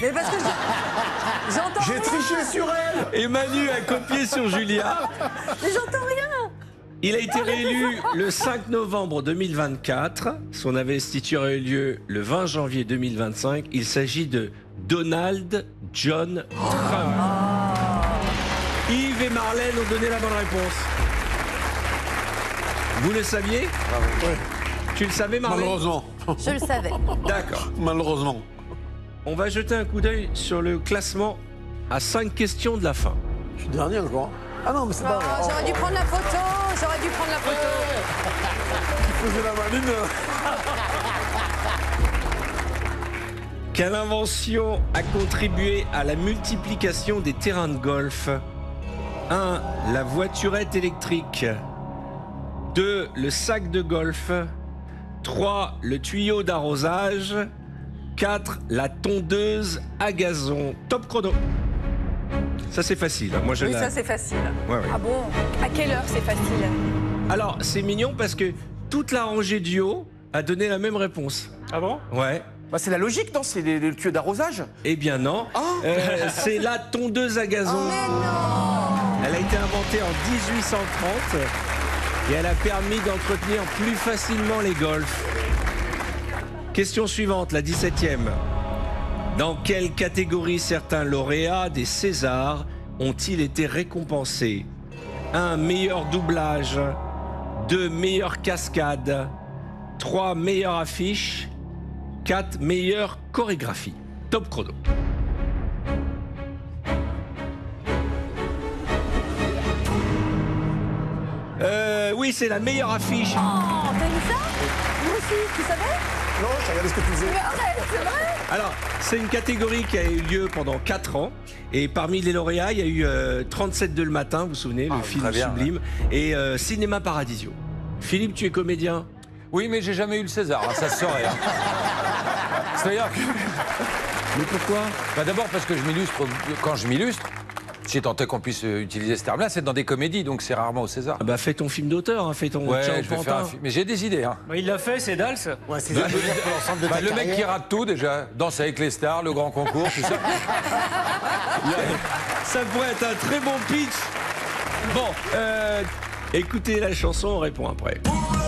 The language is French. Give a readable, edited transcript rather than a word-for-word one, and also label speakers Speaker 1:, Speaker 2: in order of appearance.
Speaker 1: Mais parce que j'entends
Speaker 2: J'ai
Speaker 1: rien.
Speaker 2: triché sur elle.
Speaker 3: Et Manu a copié sur Julia.
Speaker 1: Mais j'entends rien.
Speaker 3: Il a été réélu le 5 novembre 2024. Son investiture a eu lieu le 20 janvier 2025. Il s'agit de Donald John Trump. Yves et Marlène ont donné la bonne réponse. Vous le saviez?
Speaker 2: Ouais.
Speaker 3: Tu le savais, Marlène?
Speaker 2: Malheureusement.
Speaker 1: Je le savais.
Speaker 3: D'accord.
Speaker 2: Malheureusement.
Speaker 3: On va jeter un coup d'œil sur le classement à 5 questions de la fin.
Speaker 2: Je suis dernier encore. Ah non, mais c'est pas vrai.
Speaker 1: Oh, j'aurais dû prendre la photo. J'aurais dû prendre la photo.
Speaker 2: Je faisais la maline.
Speaker 3: Quelle invention a contribué à la multiplication des terrains de golf? 1. La voiturette électrique. 2. Le sac de golf. 3. Le tuyau d'arrosage. 4. La tondeuse à gazon. Top chrono. Ça c'est facile. Moi je
Speaker 1: Oui,
Speaker 3: l'ai.
Speaker 1: ça c'est facile.
Speaker 3: Ouais, ouais.
Speaker 1: Ah bon? À quelle heure c'est facile?
Speaker 3: Alors c'est mignon parce que toute la rangée du haut a donné la même réponse.
Speaker 4: Ah bon?
Speaker 3: Ouais.
Speaker 4: Bah, c'est la logique, non? C'est le tuyau d'arrosage.
Speaker 3: Eh bien non. C'est la tondeuse à gazon.
Speaker 1: Mais non!
Speaker 3: Elle a été inventée en 1830 et elle a permis d'entretenir plus facilement les golfs. Question suivante, la 17e. Dans quelle catégorie certains lauréats des Césars ont-ils été récompensés? 1. Meilleur doublage. 2. Meilleure cascade. 3. Meilleure affiche. 4. Meilleure chorégraphie. Top chrono. Oui, c'est la meilleure affiche.
Speaker 1: Oh, t'as vu ça? Moi aussi, tu savais?
Speaker 2: Non, j'ai regardé ce que tu faisais.
Speaker 1: Mais arrête, c'est vrai?
Speaker 3: Alors, c'est une catégorie qui a eu lieu pendant 4 ans. Et parmi les lauréats, il y a eu 37 de le matin, vous vous souvenez, le film
Speaker 4: très bien,
Speaker 3: sublime, et Cinéma Paradisio. Philippe, tu es comédien?
Speaker 5: Oui, mais j'ai jamais eu le César, hein, ça se saurait. Hein. C'est-à-dire que...
Speaker 3: Mais pourquoi?
Speaker 5: Bah, d'abord parce que je m'illustre, quand je m'illustre, si tant est qu'on puisse utiliser ce terme-là, c'est dans des comédies, donc c'est rarement au César.
Speaker 3: Ah bah fais ton film d'auteur, hein, fais ton
Speaker 5: Ouais,
Speaker 3: Ciao
Speaker 5: je vais faire un
Speaker 3: Pantin.
Speaker 5: film. Mais j'ai des idées, hein.
Speaker 4: Bah, il l'a fait, c'est Dals.
Speaker 2: Ouais, c'est ça. Pour l'ensemble de ta
Speaker 5: Le mec
Speaker 2: carrière.
Speaker 5: qui rate tout, déjà, Danse avec les stars, le grand concours, tout ça.
Speaker 3: Ça pourrait être un très bon pitch. Bon, écoutez la chanson, on répond après.